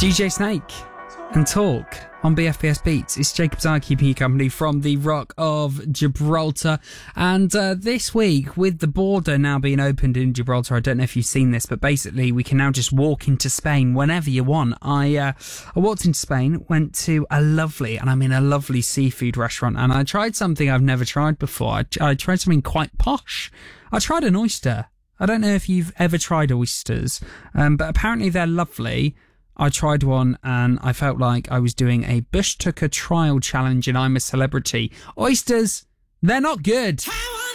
DJ Snake and Talk on BFBS Beats. It's Jacob Dyer keeping you company from the Rock of Gibraltar. And this week, with the border now being opened in Gibraltar, I don't know if you've seen this, but basically we can now just walk into Spain whenever you want. I walked into Spain, went to a lovely seafood restaurant, and I tried something I've never tried before. I tried something quite posh. I tried an oyster. I don't know if you've ever tried oysters, but apparently they're lovely. I tried one and I felt like I was doing a Bush Tucker trial challenge and I'm a celebrity. Oysters, they're not good.